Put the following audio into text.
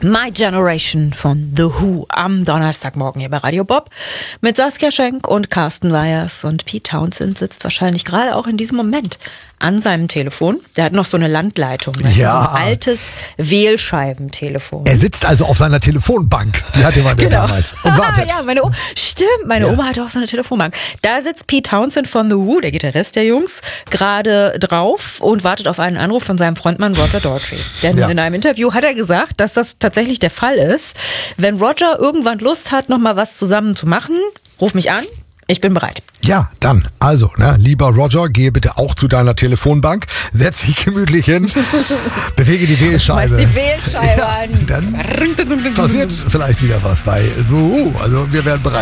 My Generation von The Who am Donnerstagmorgen hier bei Radio Bob mit Saskia Schenk und Carsten Weyers. Und Pete Townshend sitzt wahrscheinlich gerade auch in diesem Moment an seinem Telefon. Der hat noch so eine Landleitung, ja. So ein altes Wählscheibentelefon. Er sitzt also auf seiner Telefonbank. Die hatte man damals. Und wartet. Ja, meine Oma hatte auch so eine Telefonbank. Da sitzt Pete Townshend von The Who, der Gitarrist der Jungs, gerade drauf und wartet auf einen Anruf von seinem Frontmann Roger Daltrey. Denn in einem Interview hat er gesagt, dass das tatsächlich der Fall ist. Wenn Roger irgendwann Lust hat, nochmal was zusammen zu machen, ruf mich an. Ich bin bereit. Ja, dann. Also, lieber Roger, gehe bitte auch zu deiner Telefonbank, setz dich gemütlich hin, bewege die Wählscheibe. Schmeiß die Wählscheibe an. Dann passiert vielleicht wieder was bei. Also, wir werden bereit.